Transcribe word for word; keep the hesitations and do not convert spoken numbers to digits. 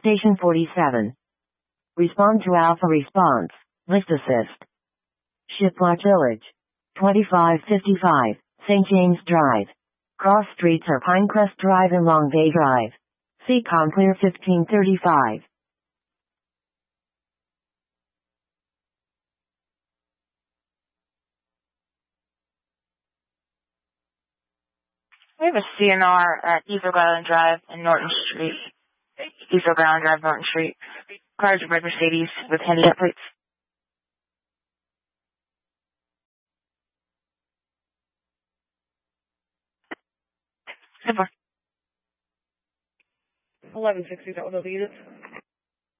Station forty-seven. Respond to Alpha response. Lift assist. Shipwatch Village. twenty-five fifty-five, Saint James Drive. Cross streets are Pinecrest Drive and Long Bay Drive. C COM clear fifteen thirty-five. We have a C N R at East Oak Island Drive and Norton Street. East Oak Island Drive, Norton Street. Cars are red Mercedes with handicap plates. eleven sixty, that was the unit.